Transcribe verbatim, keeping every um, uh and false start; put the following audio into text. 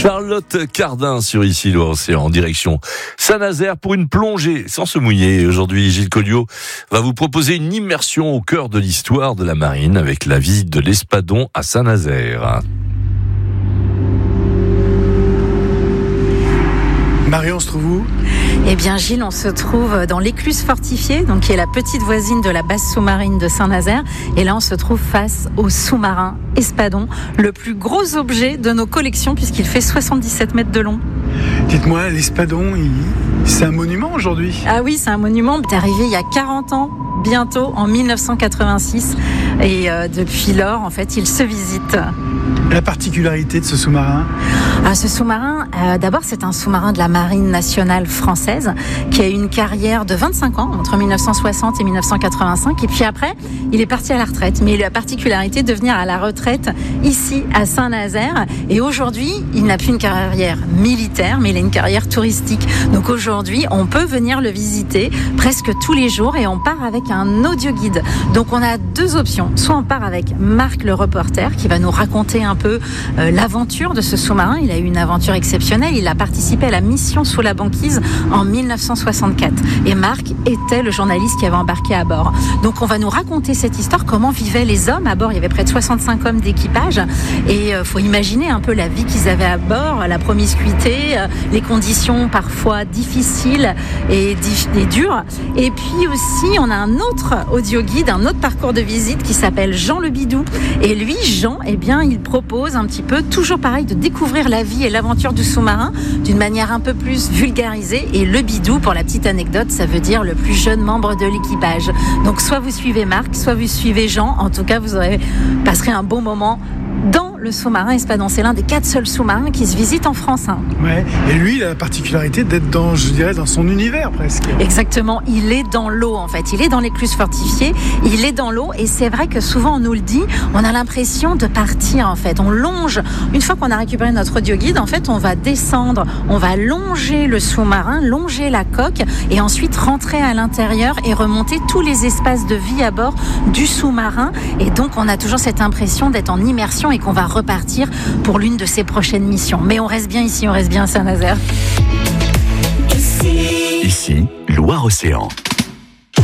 Charlotte Cardin sur Ici Loire-Océan en direction Saint-Nazaire pour une plongée sans se mouiller. Aujourd'hui, Gilles Colliot va vous proposer une immersion au cœur de l'histoire de la marine avec la visite de l'Espadon à Saint-Nazaire. Marion, on se trouve où ? Eh bien Gilles, on se trouve dans l'écluse fortifiée, donc qui est la petite voisine de la base sous-marine de Saint-Nazaire. Et là, on se trouve face au sous-marin Espadon, le plus gros objet de nos collections puisqu'il fait soixante-dix-sept mètres de long. Dites-moi, l'Espadon, il... c'est un monument aujourd'hui ? Ah oui, c'est un monument. Il est arrivé il y a quarante ans, bientôt en mille neuf cent quatre-vingt-six. Et euh, depuis lors, en fait, il se visite. La particularité de ce sous-marin ? Ah, ce sous-marin, euh, d'abord, c'est un sous-marin de la Marine nationale française qui a eu une carrière de vingt-cinq ans, entre mille neuf cent soixante et mille neuf cent quatre-vingt-cinq. Et puis après, il est parti à la retraite. Mais il a la particularité de venir à la retraite ici, à Saint-Nazaire. Et aujourd'hui, il n'a plus une carrière militaire, mais il a une carrière touristique. Donc aujourd'hui, on peut venir le visiter presque tous les jours et on part avec un audio-guide. Donc on a deux options. Soit on part avec Marc le reporter qui va nous raconter un peu euh, l'aventure de ce sous-marin. Il a eu une aventure exceptionnelle. Il a participé à la mission sous la banquise en mille neuf cent soixante-quatre. Et Marc était le journaliste qui avait embarqué à bord. Donc on va nous raconter cette histoire, comment vivaient les hommes à bord. Il y avait près de soixante-cinq hommes d'équipage. Et il euh, faut imaginer un peu la vie qu'ils avaient à bord, la promiscuité, euh, les conditions parfois difficiles et, dif- et dures. Et puis aussi, on a un autre audio-guide, un autre parcours de visite qui s'appelle Jean le Bidou. Et lui, Jean, eh bien, il propose un petit peu, toujours pareil, de découvrir la vie et l'aventure du sous-marin d'une manière un peu plus vulgarisée. Et le Bidou, pour la petite anecdote, ça veut dire le plus jeune membre de l'équipage. Donc soit vous suivez Marc, soit vous suivez Jean. En tout cas, vous aurez, passerez un bon moment dans le sous-marin Espadon. C'est l'un des quatre seuls sous-marins qui se visitent en France. Hein. Ouais. Et lui, il a la particularité d'être dans, je dirais, dans son univers presque. Exactement. Il est dans l'eau, en fait. Il est dans l'écluse fortifiée. Il est dans l'eau. Et c'est vrai que souvent, on nous le dit, on a l'impression de partir, en fait. On longe. Une fois qu'on a récupéré notre audio-guide, en fait, on va descendre. On va longer le sous-marin, longer la coque et ensuite rentrer à l'intérieur et remonter tous les espaces de vie à bord du sous-marin. Et donc, on a toujours cette impression d'être en immersion et qu'on va repartir pour l'une de ses prochaines missions. Mais on reste bien ici, on reste bien à Saint-Nazaire. Ici, Loire-Océan.